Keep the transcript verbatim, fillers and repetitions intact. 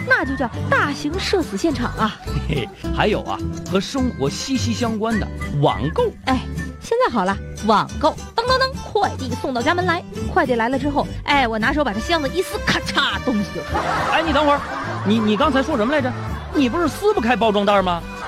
那就叫大型社死现场啊！ 嘿嘿，还有啊，和生活息息相关的网购。 哎，现在好了，网购，噔噔噔，快递送到家门来。快递来了之后，哎，我拿手把这箱子一撕，咔嚓，东西就出来了。 哎，你等会儿，你你刚才说什么来着？你不是撕不开包装袋吗？